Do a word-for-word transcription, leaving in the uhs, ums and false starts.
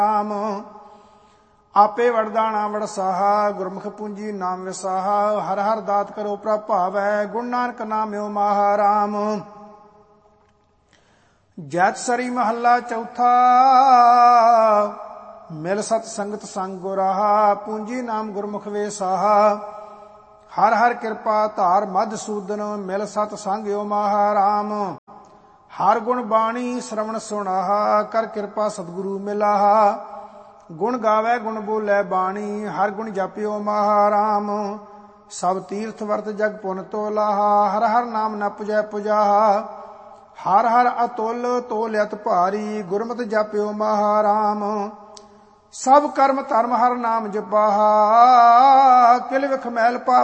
ਰਾਮ। ਆਪੇ ਵਰਦਾਣਾ ਵਡਸਾਹਾ ਗੁਰਮੁਖ ਪੂੰਜੀ ਨਾਮ ਵਿਸਾਹਾ। ਹਰ ਹਰ ਦਾਤ ਕਰੋ ਪ੍ਰਭ ਭਾਵੈ ਗੁਰੂ ਨਾਨਕ ਨਾਮਿਓ ਮਹਾਰਾਮ। ਜੈਤ ਸਰੀ ਮਹੱਲਾ ਚੌਥਾ ਮਿਲ ਸਤ ਸੰਗਤ ਸੰਗ ਗੁਰਾਹਾ। ਪੂੰਜੀ ਨਾਮ ਗੁਰਮੁਖ ਵੇਸਾਹਾ। ਹਰ ਹਰ ਕਿਰਪਾ ਧਾਰ ਮਧ ਸੂਦਨ ਮਿਲ ਸਤ ਸੰਗਿਓ ਮਹਾਰਾਮ। ਹਰ ਗੁਣ ਬਾਣੀ ਸ਼ਰਵਣ ਸੁਣਾਹਾ ਕਰ ਕਿਰਪਾ ਸਤਿਗੁਰੂ ਮਿਲਾਹਾ। ਗੁਣ ਗਾਵੇ ਗੁਣ ਬੋਲੇ ਬਾਣੀ ਹਰ ਗੁਣ ਜਪਿਓ ਮਹਾਰਾਮ। ਸਭ ਤੀਰਥ ਵਰਤ ਜਗ ਪੁਨ ਤੋਲਾਹਾ। ਹਰ ਹਰ ਨਾਮ ਨ ਪੁਜੈ ਪੁਜਾਹਾ। ਹਰ ਹਰ ਅਤੁਲ ਤੋਲ ਅਤ ਭਾਰੀ ਗੁਰਮਤਿ ਜਪਿਓ ਮਹਾਰਾਮ। ਸਭ ਕਰਮ ਧਰਮ ਹਰ ਨਾਮ ਜਪਾਹਾ। ਕਿਲ ਵਿਖ ਮੈਲ ਪਾ